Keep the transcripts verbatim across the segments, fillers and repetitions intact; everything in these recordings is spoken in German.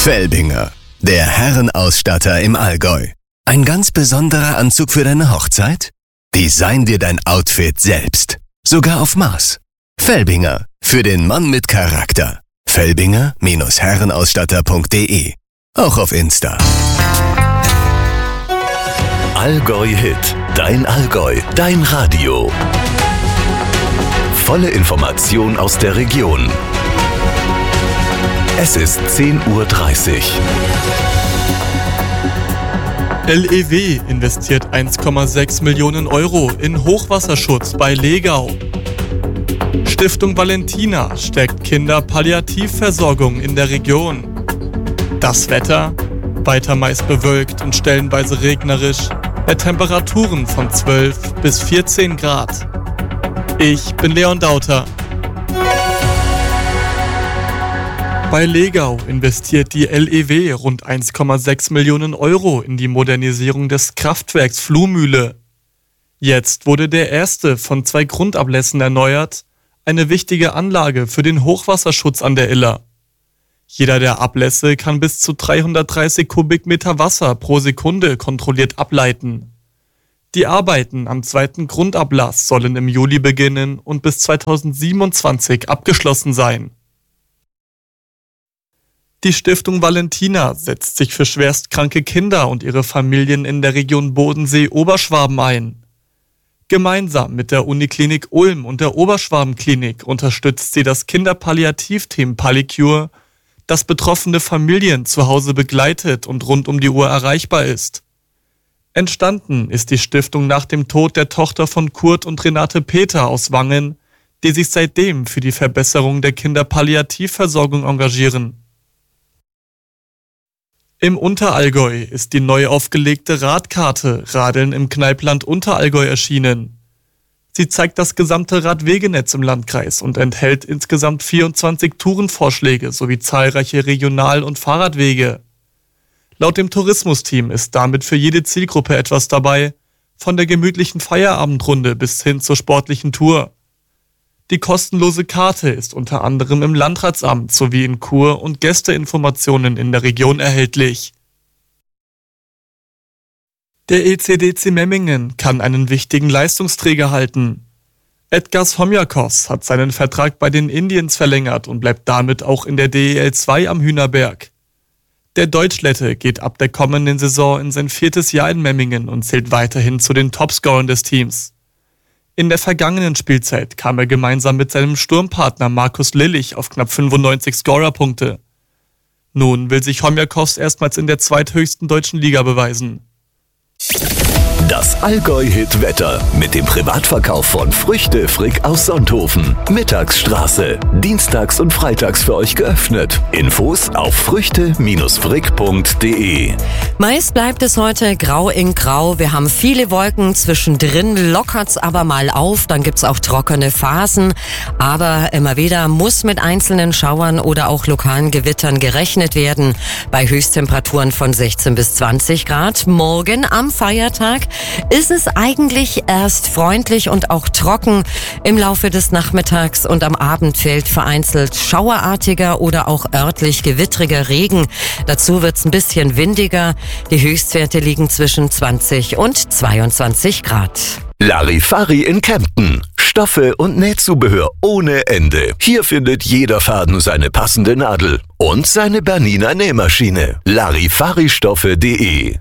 Felbinger, der Herrenausstatter im Allgäu. Ein ganz besonderer Anzug für deine Hochzeit? Design dir dein Outfit selbst. Sogar auf Maß. Felbinger, für den Mann mit Charakter. Felbinger Herrenausstatter punkt de. Auch auf Insta. Allgäu Hit. Dein Allgäu. Dein Radio. Volle Information aus der Region. Es ist zehn Uhr dreißig. L E W investiert eins Komma sechs Millionen Euro in Hochwasserschutz bei Legau. Stiftung Valentina stärkt Kinderpalliativversorgung in der Region. Das Wetter? Weiter meist bewölkt und stellenweise regnerisch, bei Temperaturen von zwölf bis vierzehn Grad. Ich bin Leon Dauter. Bei Legau investiert die L E W rund eins Komma sechs Millionen Euro in die Modernisierung des Kraftwerks Fluhmühle. Jetzt wurde der erste von zwei Grundablässen erneuert, eine wichtige Anlage für den Hochwasserschutz an der Iller. Jeder der Ablässe kann bis zu dreihundertdreißig Kubikmeter Wasser pro Sekunde kontrolliert ableiten. Die Arbeiten am zweiten Grundablass sollen im Juli beginnen und bis zweitausendsiebenundzwanzig abgeschlossen sein. Die Stiftung Valentina setzt sich für schwerstkranke Kinder und ihre Familien in der Region Bodensee-Oberschwaben ein. Gemeinsam mit der Uniklinik Ulm und der Oberschwabenklinik unterstützt sie das Kinderpalliativteam Pallicure, das betroffene Familien zu Hause begleitet und rund um die Uhr erreichbar ist. Entstanden ist die Stiftung nach dem Tod der Tochter von Kurt und Renate Peter aus Wangen, die sich seitdem für die Verbesserung der Kinderpalliativversorgung engagieren. Im Unterallgäu ist die neu aufgelegte Radkarte Radeln im Kneipland Unterallgäu erschienen. Sie zeigt das gesamte Radwegenetz im Landkreis und enthält insgesamt vierundzwanzig Tourenvorschläge sowie zahlreiche Regional- und Fahrradwege. Laut dem Tourismusteam ist damit für jede Zielgruppe etwas dabei, von der gemütlichen Feierabendrunde bis hin zur sportlichen Tour. Die kostenlose Karte ist unter anderem im Landratsamt sowie in Kur- und Gästeinformationen in der Region erhältlich. Der E C D C Memmingen kann einen wichtigen Leistungsträger halten. Edgars Homjakos hat seinen Vertrag bei den Indians verlängert und bleibt damit auch in der D E L zwei am Hühnerberg. Der Deutschlette geht ab der kommenden Saison in sein viertes Jahr in Memmingen und zählt weiterhin zu den Topscorern des Teams. In der vergangenen Spielzeit kam er gemeinsam mit seinem Sturmpartner Markus Lillich auf knapp fünfundneunzig Scorerpunkte. Nun will sich Homjakos erstmals in der zweithöchsten deutschen Liga beweisen. Das Allgäu-Hit-Wetter mit dem Privatverkauf von Früchte Frick aus Sonthofen. Mittagsstraße. Dienstags und freitags für euch geöffnet. Infos auf früchte frick punkt de. Meist bleibt es heute grau in grau. Wir haben viele Wolken. Zwischendrin lockert's aber mal auf. Dann gibt's auch trockene Phasen. Aber immer wieder muss mit einzelnen Schauern oder auch lokalen Gewittern gerechnet werden. Bei Höchsttemperaturen von sechzehn bis zwanzig Grad. Morgen am Feiertag ist es eigentlich erst freundlich und auch trocken. Im Laufe des Nachmittags und am Abend fällt vereinzelt schauerartiger oder auch örtlich gewittriger Regen. Dazu wird es ein bisschen windiger. Die Höchstwerte liegen zwischen zwanzig und zweiundzwanzig Grad. Larifari in Kempten. Stoffe und Nähzubehör ohne Ende. Hier findet jeder Faden seine passende Nadel und seine Bernina Nähmaschine. Larifaristoffe punkt de.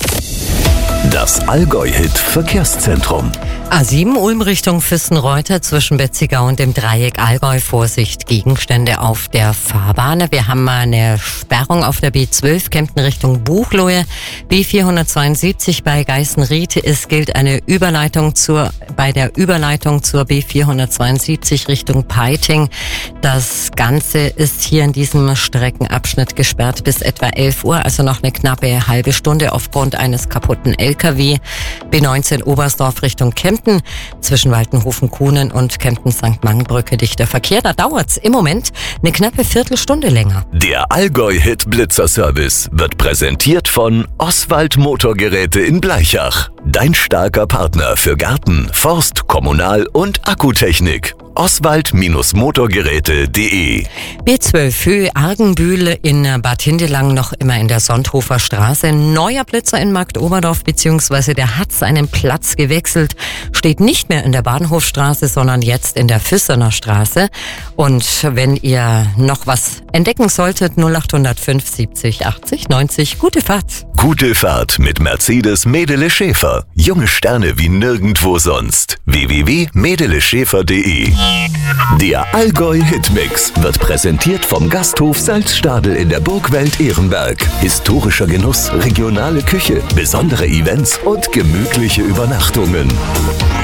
Das Allgäu-Hit-Verkehrszentrum. A sieben Ulm Richtung Füssenreuter zwischen Betzigau und dem Dreieck Allgäu. Vorsicht, Gegenstände auf der Fahrbahn. Wir haben mal eine Sperrung auf der B zwölf Kempten Richtung Buchloe. B vierhundertzweiundsiebzig bei Geißenried. Es gilt eine Überleitung zur, bei der Überleitung zur B vierhundertzweiundsiebzig Richtung Peiting. Das Ganze ist hier in diesem Streckenabschnitt gesperrt bis etwa elf Uhr, also noch eine knappe halbe Stunde aufgrund eines kaputten L K W. B neunzehn Oberstdorf Richtung Kempten zwischen Waltenhofen-Kuhnen und Kempten-Sankt Mangenbrücke dichter Verkehr. Da dauert's im Moment eine knappe Viertelstunde länger. Der Allgäu-Hit-Blitzer-Service wird präsentiert von Oswald Motorgeräte in Bleichach. Dein starker Partner für Garten, Forst, Kommunal- und Akkutechnik. oswald Motorgeräte punkt de. B zwölf Höhe Argenbühl in Bad Hindelang noch immer in der Sonthofer Straße. Neuer Blitzer in Marktoberdorf bzw. der hat seinen Platz gewechselt. Steht nicht mehr in der Bahnhofstraße, sondern jetzt in der Füssener Straße. Und wenn ihr noch was entdecken solltet, null acht null fünf siebzig achtzig neunzig. Gute Fahrt. Gute Fahrt mit Mercedes Medele Schäfer. Junge Sterne wie nirgendwo sonst. w w w punkt medele schäfer punkt de. Der Allgäu Hitmix wird präsentiert vom Gasthof Salzstadel in der Burgwelt Ehrenberg. Historischer Genuss, regionale Küche, besondere Events und gemütliche Übernachtungen.